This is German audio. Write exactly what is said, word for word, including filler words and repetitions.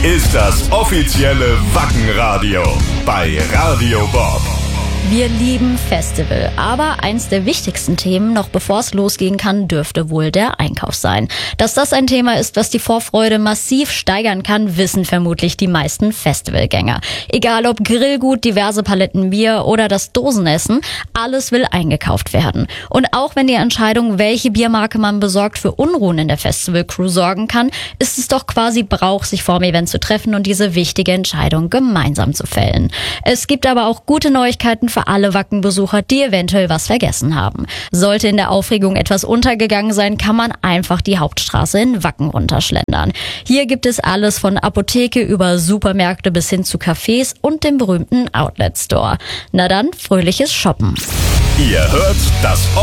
ist das offizielle Wackenradio bei Radio Bob. Wir lieben Festival, aber eins der wichtigsten Themen, noch bevor es losgehen kann, dürfte wohl der Einkauf sein. Dass das ein Thema ist, was die Vorfreude massiv steigern kann, wissen vermutlich die meisten Festivalgänger. Egal ob Grillgut, diverse Paletten Bier oder das Dosenessen, alles will eingekauft werden. Und auch wenn die Entscheidung, welche Biermarke man besorgt, für Unruhen in der Festivalcrew sorgen kann, ist es doch quasi Brauch, sich vorm Event zu treffen und diese wichtige Entscheidung gemeinsam zu fällen. Es gibt aber auch gute Neuigkeiten für alle Wackenbesucher, die eventuell was vergessen haben. Sollte in der Aufregung etwas untergegangen sein, kann man einfach die Hauptstraße in Wacken runterschlendern. Hier gibt es alles von Apotheke über Supermärkte bis hin zu Cafés und dem berühmten Outlet Store. Na dann, fröhliches Shoppen. Ihr hört das